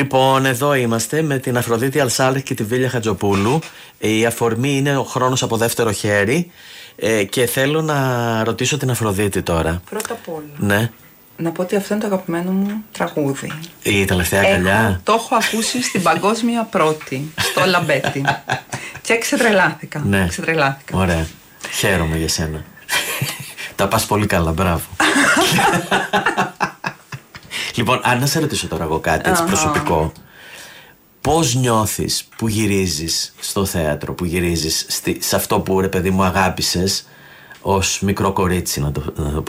Λοιπόν, εδώ είμαστε με την Αφροδίτη Αλσάλεχ και τη Βίλια Χατζοπούλου. Η αφορμή είναι ο χρόνος από δεύτερο χέρι. Και θέλω να ρωτήσω την Αφροδίτη τώρα. Πρώτα απ' όλα. Ναι. Να πω ότι αυτό είναι το αγαπημένο μου τραγούδι. Η τελευταία αγκαλιά. Το έχω ακούσει στην παγκόσμια πρώτη, στο Λαμπέτη. Και ξετρελάθηκα. Ναι. Ξετρελάθηκα. Ωραία. Χαίρομαι για σένα. Τα πας πολύ καλά, μπράβο. Λοιπόν, αν να σε ρωτήσω τώρα εγώ κάτι έτσι προσωπικό. Πώς νιώθεις που γυρίζεις στο θέατρο, που γυρίζεις σε αυτό που ρε παιδί μου αγάπησες ως μικρό κορίτσι, να το πω